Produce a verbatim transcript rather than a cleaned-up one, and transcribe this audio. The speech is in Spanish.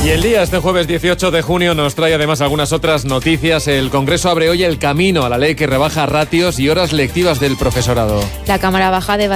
Y el día, este jueves dieciocho de junio, nos trae además algunas otras noticias. El Congreso abre hoy el camino a la ley que rebaja ratios y horas lectivas del profesorado. La Cámara Baja de